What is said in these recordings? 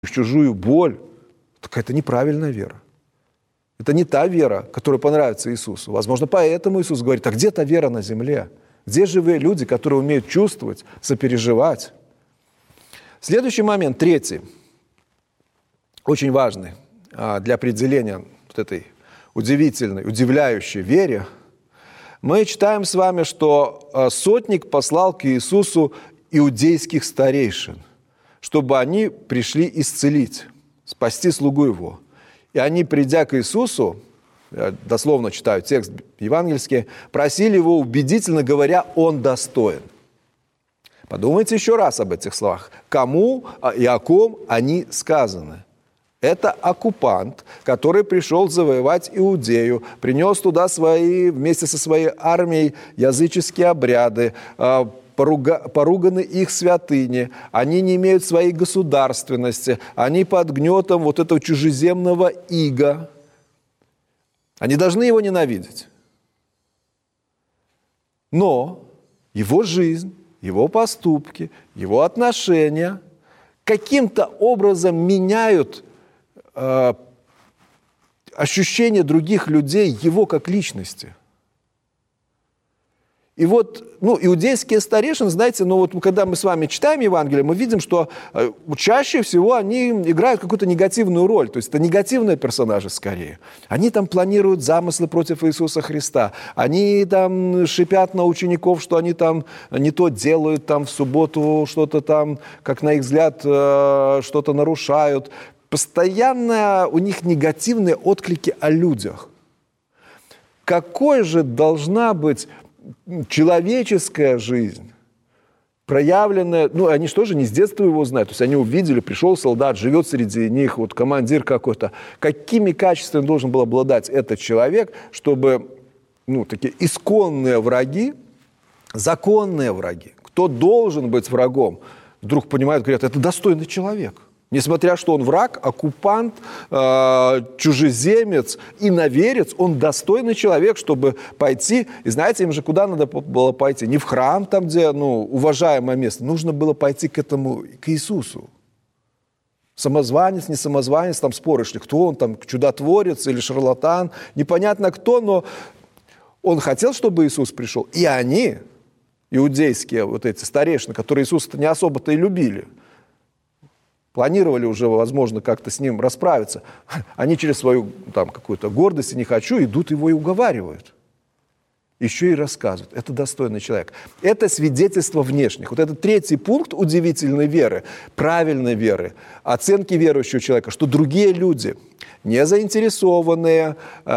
в чужую боль, так это неправильная вера. Это не та вера, которая понравится Иисусу. Возможно, поэтому Иисус говорит, а где та вера на земле? Где живые люди, которые умеют чувствовать, сопереживать? Следующий момент, третий, очень важный для определения вот этой удивительной, удивляющей вере. Мы читаем с вами, что сотник послал к Иисусу иудейских старейшин, чтобы они пришли исцелить, спасти слугу его. И они, придя к Иисусу, я дословно читаю текст евангельский, просили его убедительно, говоря, он достоин. Подумайте еще раз об этих словах. Кому и о ком они сказаны? Это оккупант, который пришел завоевать Иудею, принес туда вместе со своей армией языческие обряды, поруганы их святыни, они не имеют своей государственности, они под гнетом вот этого чужеземного ига. Они должны его ненавидеть. Но его жизнь, его поступки, его отношения каким-то образом меняют ощущение других людей его как личности. И вот, иудейские старейшины, знаете, когда мы с вами читаем Евангелие, мы видим, что чаще всего они играют какую-то негативную роль, то есть это негативные персонажи скорее. Они там планируют замыслы против Иисуса Христа, они там шипят на учеников, что они там не то делают, там в субботу что-то там, как на их взгляд, что-то нарушают. Постоянно у них негативные отклики о людях. Какой же должна быть человеческая жизнь, проявленная, они же тоже не с детства его знают, то есть они увидели, пришел солдат, живет среди них, вот командир какой-то. Какими качествами должен был обладать этот человек, чтобы, такие исконные враги, законные враги, кто должен быть врагом, вдруг понимают, говорят, это достойный человек. Несмотря что он враг, оккупант, чужеземец, иноверец, он достойный человек, чтобы пойти. И знаете, им же куда надо было пойти? Не в храм, там, где уважаемое место. Нужно было пойти к Иисусу. Самозванец, не самозванец, там споры шли. Кто он там, чудотворец или шарлатан? Непонятно кто, но он хотел, чтобы Иисус пришел. И они, иудейские вот эти старейшины, которые Иисуса-то не особо-то и любили, планировали уже, возможно, как-то с ним расправиться. Они через свою какую-то гордость и не хочу идут его и уговаривают. Еще и рассказывают. Это достойный человек. Это свидетельство внешних. Вот этот третий пункт удивительной веры, правильной веры, оценки верующего человека, что другие люди, не заинтересованные,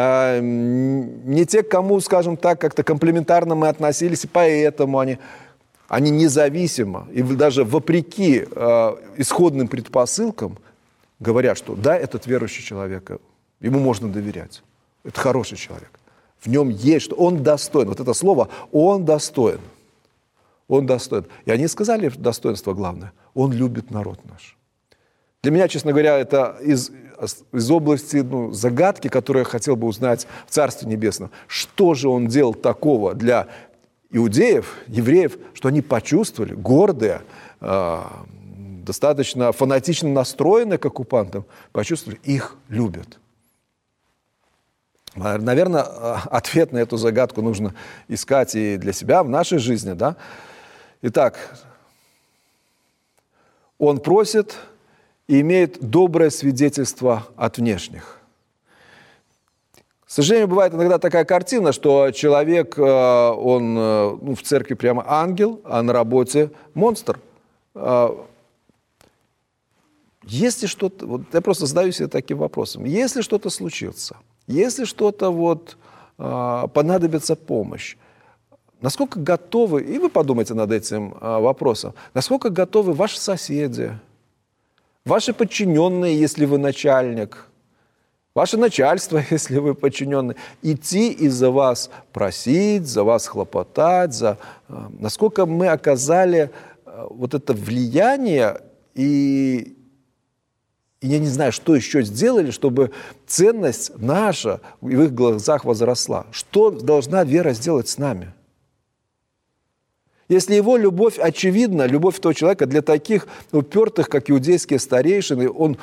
не те, к кому, скажем так, как-то комплементарно мы относились, и поэтому они независимо и даже вопреки исходным предпосылкам говорят, что да, этот верующий человек, ему можно доверять. Это хороший человек. В нем есть, что он достоин. Вот это слово «он достоин». Он достоин. И они сказали достоинство главное. Он любит народ наш. Для меня, честно говоря, это из области загадки, которую я хотел бы узнать в Царстве Небесном. Что же он делал такого для иудеев, евреев, что они почувствовали, гордые, достаточно фанатично настроенные к оккупантам, почувствовали, их любят. Наверное, ответ на эту загадку нужно искать и для себя в нашей жизни. Да? Итак, он просит и имеет доброе свидетельство от внешних. К сожалению, бывает иногда такая картина, что человек, он в церкви прямо ангел, а на работе монстр. Если что-то, я просто задаю себе таким вопросом, если что-то случится, если что-то понадобится помощь, насколько готовы, и вы подумайте над этим вопросом, насколько готовы ваши соседи, ваши подчиненные, если вы начальник, ваше начальство, если вы подчиненный, идти и за вас просить, за вас хлопотать, насколько мы оказали вот это влияние, и я не знаю, что еще сделали, чтобы ценность наша в их глазах возросла. Что должна вера сделать с нами? Если его любовь очевидна, любовь этого человека для таких упертых, как иудейские старейшины, он